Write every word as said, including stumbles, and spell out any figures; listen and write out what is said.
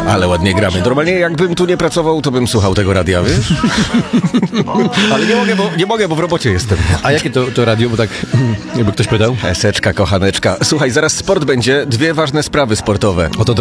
Ale ładnie gramy. Normalnie jakbym tu nie pracował, to bym słuchał tego radia, wiesz? Ale nie mogę, bo, nie mogę, bo w robocie jestem. A jakie to, to radio, bo tak jakby ktoś pytał? Eseczka, kochaneczka. Słuchaj, zaraz sport będzie. Dwie ważne sprawy sportowe. Oto